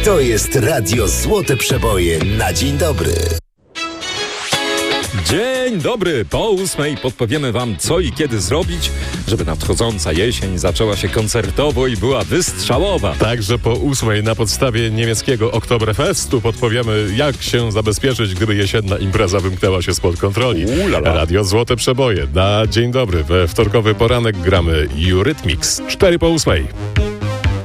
To jest Radio Złote Przeboje na dzień dobry. Dzień dobry, po 8 podpowiemy wam co i kiedy zrobić, żeby nadchodząca jesień zaczęła się koncertowo i była wystrzałowa. Także po 8 na podstawie niemieckiego Oktoberfestu podpowiemy, jak się zabezpieczyć, gdyby jesienna impreza wymknęła się spod kontroli. Radio Złote Przeboje na dzień dobry. We wtorkowy poranek gramy Eurythmics. 4 po 8.